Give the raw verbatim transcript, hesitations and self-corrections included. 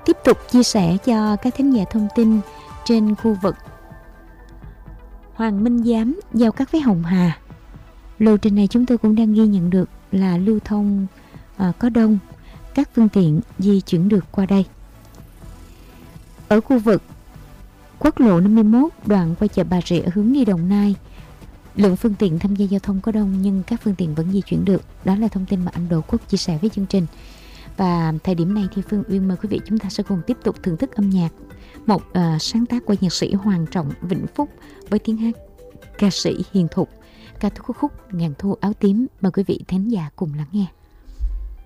Tiếp tục chia sẻ cho các thính giả thông tin trên khu vực Hoàng Minh Giám giao cắt với Hồng Hà. Lộ trình này chúng tôi cũng đang ghi nhận được là lưu thông à, có đông, các phương tiện di chuyển được qua đây. Ở khu vực quốc lộ năm mươi mốt đoạn qua chợ Bà Rịa hướng đi Đồng Nai, lượng phương tiện tham gia giao thông có đông nhưng các phương tiện vẫn di chuyển được. Đó là thông tin mà anh Đỗ Quốc chia sẻ với chương trình. Và thời điểm này thì Phương Uyên mời quý vị chúng ta sẽ cùng tiếp tục thưởng thức âm nhạc, một uh, sáng tác của nhạc sĩ Hoàng Trọng Vĩnh Phúc với tiếng hát ca sĩ Hiền Thục, ca khúc khúc Ngàn thu áo tím. Mời quý vị thính giả cùng lắng nghe.